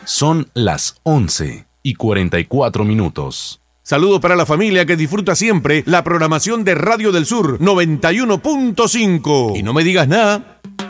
Son las 11:44. Saludos para la familia que disfruta siempre la programación de Radio del Sur 91.5. Y no me digas nada,